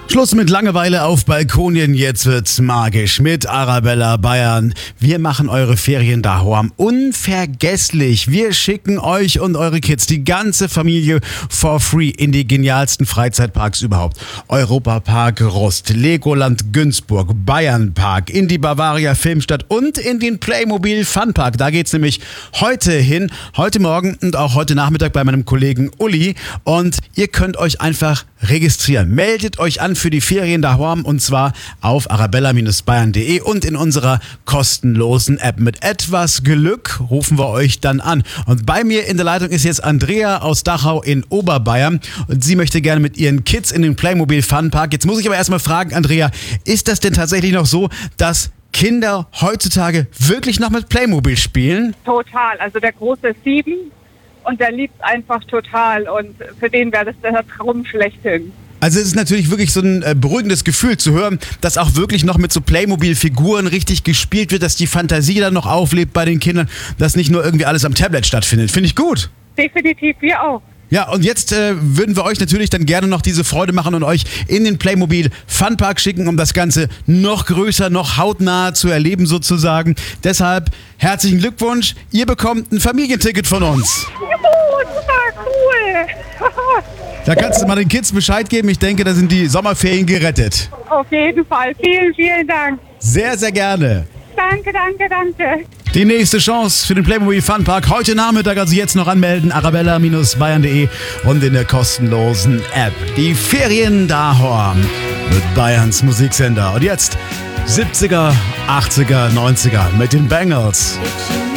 Schluss mit Langeweile auf Balkonien, jetzt wird's magisch mit Arabella Bayern. Wir machen eure Ferien daheim unvergesslich. Wir schicken euch und eure Kids, die ganze Familie, for free in die genialsten Freizeitparks überhaupt. Europapark Rust, Legoland Günzburg, Bayernpark, in die Bavaria Filmstadt und in den Playmobil Funpark. Da geht's nämlich heute hin, heute Morgen und auch heute Nachmittag bei meinem Kollegen Uli. Und ihr könnt euch einfach registrieren. Meldet euch an für die Ferien daheim und zwar auf arabella-bayern.de und in unserer kostenlosen App. Mit etwas Glück rufen wir euch dann an. Und bei mir in der Leitung ist jetzt Andrea aus Dachau in Oberbayern und sie möchte gerne mit ihren Kids in den Playmobil Funpark. Jetzt muss ich aber erstmal fragen, Andrea, ist das denn tatsächlich noch so, dass Kinder heutzutage wirklich noch mit Playmobil spielen? Total. Also der Große ist 7 und der liebt es einfach total und für den wäre das der Traum schlechthin. Also es ist natürlich wirklich so ein beruhigendes Gefühl zu hören, dass auch wirklich noch mit so Playmobil-Figuren richtig gespielt wird, dass die Fantasie dann noch auflebt bei den Kindern, dass nicht nur irgendwie alles am Tablet stattfindet. Finde ich gut. Definitiv, wir auch. Ja, und jetzt würden wir euch natürlich dann gerne noch diese Freude machen und euch in den Playmobil Funpark schicken, um das Ganze noch größer, noch hautnah zu erleben sozusagen. Deshalb herzlichen Glückwunsch, ihr bekommt ein Familienticket von uns. Juhu, super cool. Da kannst du mal den Kids Bescheid geben. Ich denke, da sind die Sommerferien gerettet. Auf jeden Fall. Vielen, vielen Dank. Sehr, sehr gerne. Danke, danke, danke. Die nächste Chance für den Playmobil Funpark heute Nachmittag, also jetzt noch anmelden, arabella-bayern.de und in der kostenlosen App. Die Ferien daheim mit Bayerns Musiksender. Und jetzt 70er, 80er, 90er mit den Bangles.